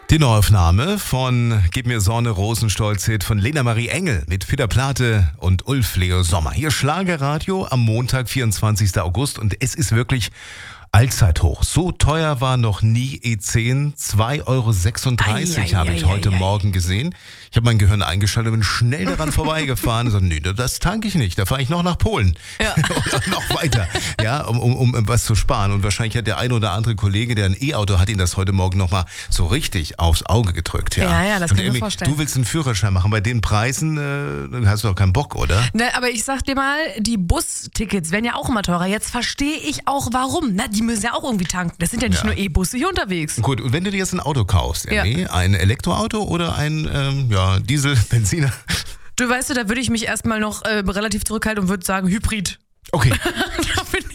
Die Neuaufnahme von Gib mir Sonne, Rosenstolz-Hit von Lena Marie Engel mit Peter Plate und Ulf Leo Sommer. Hier Schlagerradio am Montag, 24. August und es ist wirklich Allzeithoch. So teuer war noch nie E10. 2,36 € habe ich heute Morgen gesehen. Ich habe mein Gehirn eingeschaltet und bin schnell daran vorbeigefahren. So, nee, das tanke ich nicht. Da fahre ich noch nach Polen. Ja. Oder noch weiter. Ja, um was zu sparen. Und wahrscheinlich hat der ein oder andere Kollege, der ein E-Auto hat, ihn das heute Morgen nochmal so richtig aufs Auge gedrückt. Ja, das kann ich mir vorstellen. Du willst einen Führerschein machen. Bei den Preisen hast du doch keinen Bock, oder? Ne, aber ich sag dir mal, die Bustickets werden ja auch immer teurer. Jetzt verstehe ich auch, warum. Na, die müssen ja auch irgendwie tanken. Das sind ja nicht nur E-Busse hier unterwegs. Gut, und wenn du dir jetzt ein Auto kaufst, ein Elektroauto oder ein Diesel, Benziner? Du weißt, da würde ich mich erstmal noch relativ zurückhalten und würde sagen Hybrid. Okay. Da bin